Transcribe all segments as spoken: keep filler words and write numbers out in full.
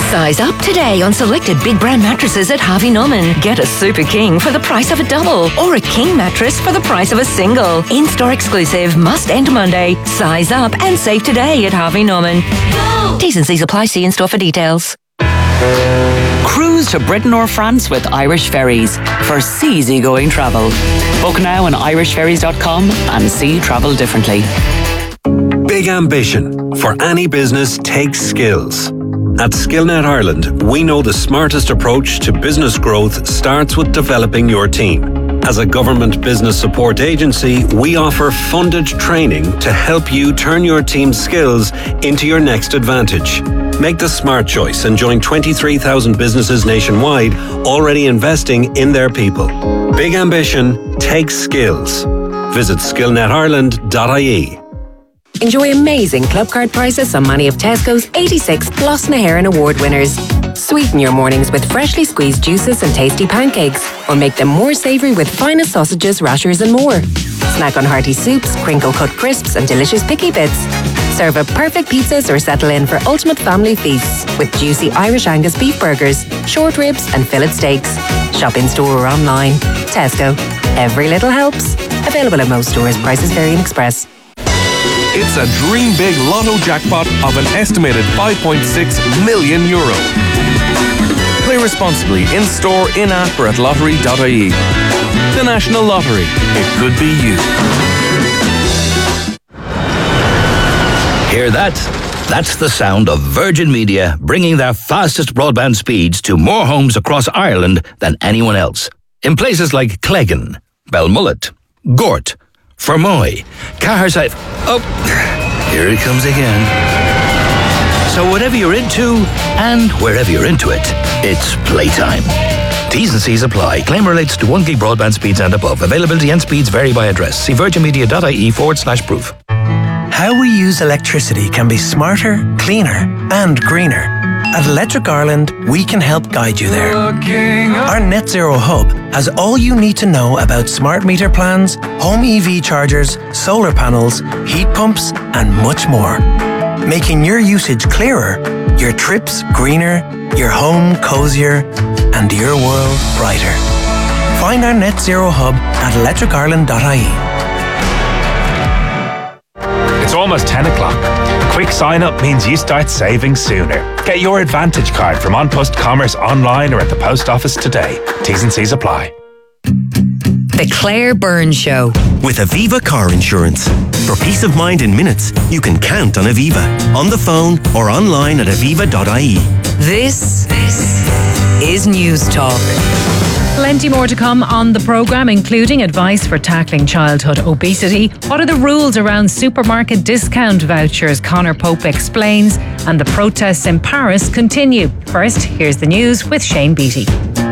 Size up today on selected big brand mattresses at Harvey Norman. Get a Super King for the price of a double or a King mattress for the price of a single. In-store exclusive, must end Monday. Size up and save today at Harvey Norman. Go! T's and C's apply. See in-store for details. Cruise to Britain or France with Irish Ferries for seasygoing travel. Book now on irish ferries dot com and see travel differently. Big ambition for any business takes skills. At SkillNet Ireland, we know the smartest approach to business growth starts with developing your team. As a government business support agency, we offer funded training to help you turn your team's skills into your next advantage. Make the smart choice and join twenty-three thousand businesses nationwide already investing in their people. Big ambition takes skills. Visit skill net ireland dot I E. Enjoy amazing club card prices on many of Tesco's eighty-six Gloss na HÉireann award winners. Sweeten your mornings with freshly squeezed juices and tasty pancakes, or make them more savoury with finest sausages, rashers and more. Snack on hearty soups, crinkle-cut crisps and delicious picky bits. Serve up perfect pizzas or settle in for ultimate family feasts with juicy Irish Angus beef burgers, short ribs and fillet steaks. Shop in store or online. Tesco. Every little helps. Available at most stores. Prices vary in Express. It's a dream big lotto jackpot of an estimated five point six million euro. Play responsibly in store, in app or at lottery dot I E. The National Lottery. It could be you. Hear that? That's the sound of Virgin Media bringing their fastest broadband speeds to more homes across Ireland than anyone else. In places like Cleggan, Belmullet, Gort, Fermoy, Caherside. Oh, here it comes again. So whatever you're into, and wherever you're into it, it's playtime. T's and C's apply. Claim relates to one gig broadband speeds and above. Availability and speeds vary by address. See virginmedia.ie forward slash proof. How we use electricity can be smarter, cleaner, and greener. At Electric Ireland, we can help guide you there. Our Net Zero Hub has all you need to know about smart meter plans, home E V chargers, solar panels, heat pumps, and much more. Making your usage clearer, your trips greener, your home cozier, and your world brighter. Find our Net Zero Hub at electric ireland dot I E. It's almost ten o'clock. Quick sign up means you start saving sooner. Get your Advantage card from An Post Commerce online or at the post office today. T's and C's apply. The Claire Byrne Show. With Aviva Car Insurance. For peace of mind in minutes, you can count on Aviva. On the phone or online at aviva dot I E. This, this is News Talk. Plenty more to come on the programme, including advice for tackling childhood obesity. What are the rules around supermarket discount vouchers? Conor Pope explains. And the protests in Paris continue. First, here's the news with Shane Beattie.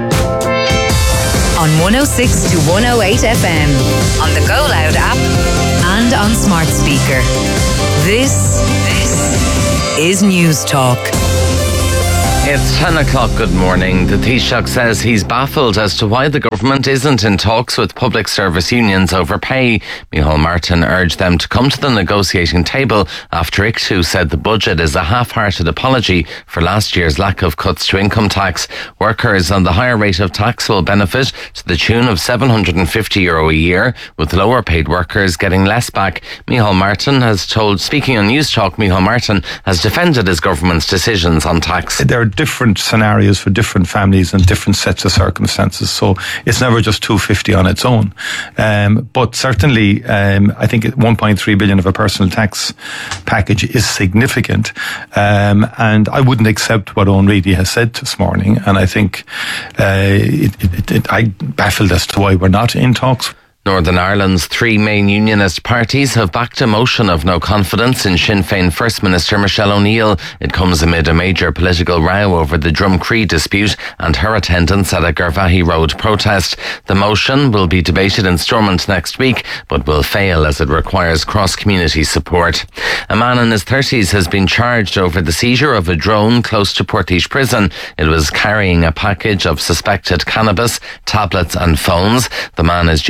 On one oh six to one oh eight F M, on the Go Loud app, and on smart speaker. This, this is News Talk. It's ten o'clock, good morning. The Taoiseach says he's baffled as to why the government isn't in talks with public service unions over pay. Micheál Martin urged them to come to the negotiating table after I C T U said the budget is a half-hearted apology for last year's lack of cuts to income tax. Workers on the higher rate of tax will benefit to the tune of seven hundred fifty euro a year, with lower paid workers getting less back. Micheál Martin has told, speaking on News Talk, Micheál Martin has defended his government's decisions on tax. There are different scenarios for different families and different sets of circumstances, so it's never just two hundred fifty on its own. Um, but certainly, um, I think one point three billion of a personal tax package is significant, um, and I wouldn't accept what Owen Reedy has said this morning, and I think uh, it, it, it, I'm baffled as to why we're not in talks. Northern Ireland's three main unionist parties have backed a motion of no confidence in Sinn Féin First Minister Michelle O'Neill. It comes amid a major political row over the Drumcree dispute and her attendance at a Garvaghey Road protest. The motion will be debated in Stormont next week, but will fail as it requires cross-community support. A man in his thirties has been charged over the seizure of a drone close to Portage Prison. It was carrying a package of suspected cannabis, tablets and phones. The man is due before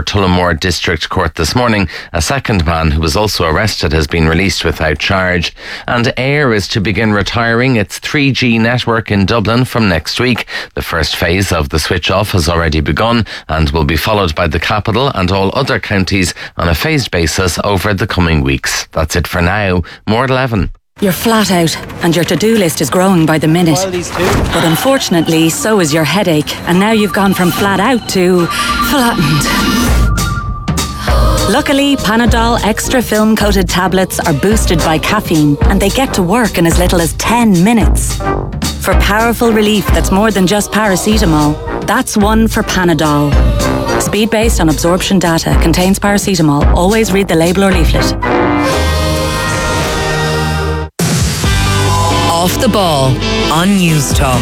Tullamore District Court this morning. A second man who was also arrested has been released without charge. And Air is to begin retiring its three G network in Dublin from next week. The first phase of the switch off has already begun and will be followed by the capital and all other counties on a phased basis over the coming weeks. That's it for now. More at eleven. You're flat out and your to-do list is growing by the minute. But unfortunately, so is your headache. And now you've gone from flat out to flattened. Luckily, Panadol extra film-coated tablets are boosted by caffeine and they get to work in as little as ten minutes. For powerful relief that's more than just paracetamol, that's one for Panadol. Speed based on absorption data, contains paracetamol. Always read the label or leaflet. Off the Ball on News Talk.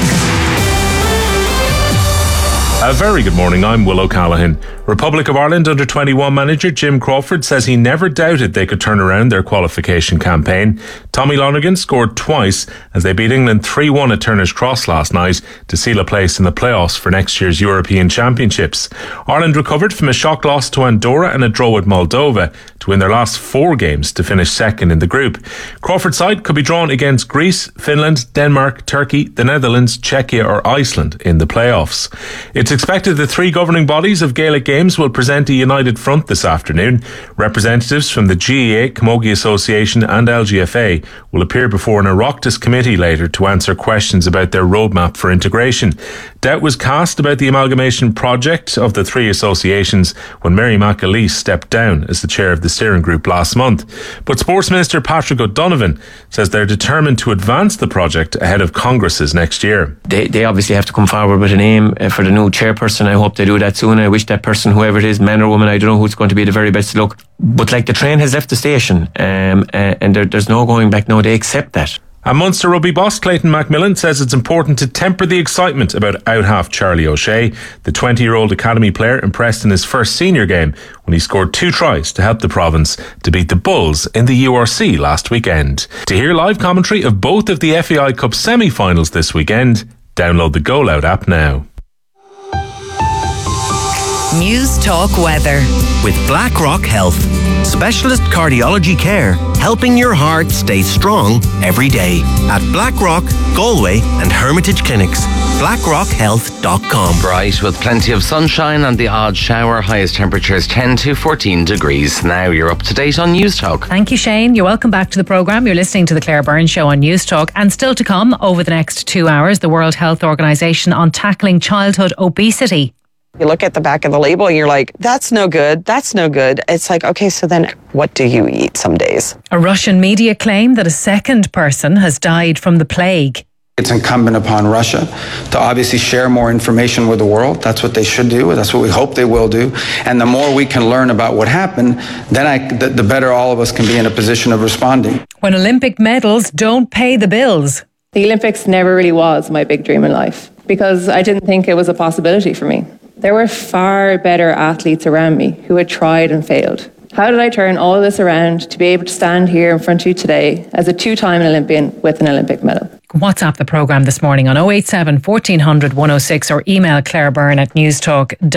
A very good morning, I'm Will O'Callaghan. Republic of Ireland under twenty-one manager Jim Crawford says he never doubted they could turn around their qualification campaign. Tommy Lonergan scored twice as they beat England three one at Turner's Cross last night to seal a place in the playoffs for next year's European Championships. Ireland recovered from a shock loss to Andorra and a draw with Moldova to win their last four games to finish second in the group. Crawford's side could be drawn against Greece, Finland, Denmark, Turkey, the Netherlands, Czechia or Iceland in the playoffs. It's expected the three governing bodies of Gaelic Games will present a united front this afternoon. Representatives from the G A A, Camogie Association and L G F A will appear before an Oireachtas committee later to answer questions about their roadmap for integration. Doubt was cast about the amalgamation project of the three associations when Mary McAleese stepped down as the chair of the steering group last month. But Sports Minister Patrick O'Donovan says they're determined to advance the project ahead of Congresses next year. They, they obviously have to come forward with a name for the new chairperson. I hope they do that soon. I wish that person, whoever it is, man or woman, I don't know who's going to be the very best look. But like the train has left the station um, uh, and there, there's no going back now. They accept that. And Munster rugby boss Clayton Macmillan says it's important to temper the excitement about out-half Charlie O'Shea. The twenty-year-old academy player impressed in his first senior game when he scored two tries to help the province to beat the Bulls in the U R C last weekend. To hear live commentary of both of the F A I Cup semi-finals this weekend, download the Go Loud app now. News Talk weather. With BlackRock Health. Specialist cardiology care, helping your heart stay strong every day. At BlackRock, Galway and Hermitage Clinics. blackrock health dot com. Bright with plenty of sunshine and the odd shower. Highest temperatures ten to fourteen degrees. Now you're up to date on News Talk. Thank you, Shane. You're welcome back to the programme. You're listening to the Claire Byrne Show on News Talk. And still to come over the next two hours, the World Health Organisation on tackling childhood obesity. You look at the back of the label and you're like, that's no good, that's no good. It's like, okay, so then what do you eat some days? A Russian media claim that a second person has died from the plague. It's incumbent upon Russia to obviously share more information with the world. That's what they should do. That's what we hope they will do. And the more we can learn about what happened, then I, the, the better all of us can be in a position of responding. When Olympic medals don't pay the bills. The Olympics never really was my big dream in life because I didn't think it was a possibility for me. There were far better athletes around me who had tried and failed. How did I turn all of this around to be able to stand here in front of you today as a two-time Olympian with an Olympic medal? WhatsApp the programme this morning on oh eight seven, fourteen hundred, one oh six or email Claire Byrne at newstalk dot com.